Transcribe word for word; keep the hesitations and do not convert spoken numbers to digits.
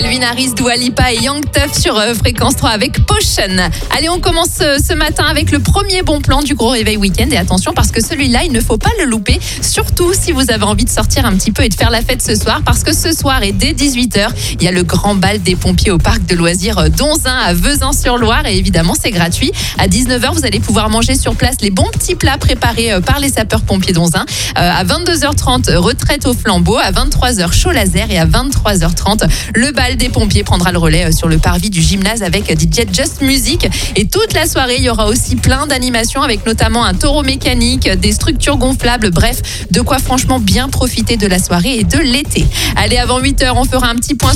Calvin Harris, Dua Lipa et Young Tuff sur euh, Fréquence trois avec Potion. Allez, on commence euh, ce matin avec le premier bon plan du gros réveil week-end. Et attention, parce que celui-là, il ne faut pas le louper. Surtout si vous avez envie de sortir un petit peu et de faire la fête ce soir. Parce que ce soir et dès dix-huit heures, il y a le grand bal des pompiers au parc de loisirs d'Onzin à Vezin-sur-Loire. Et évidemment, c'est gratuit. À dix-neuf heures, vous allez pouvoir manger sur place les bons petits plats préparés euh, par les sapeurs-pompiers d'Onzin. Euh, à vingt-deux heures trente, retraite au flambeau. À vingt-trois heures, chaud laser. Et à vingt-trois heures trente, le bal des pompiers prendra le relais sur le parvis du gymnase avec D J Just Music. Et toute la soirée, il y aura aussi plein d'animations avec notamment un taureau mécanique, des structures gonflables. Bref, de quoi franchement bien profiter de la soirée et de l'été. Allez, avant huit heures, on fera un petit point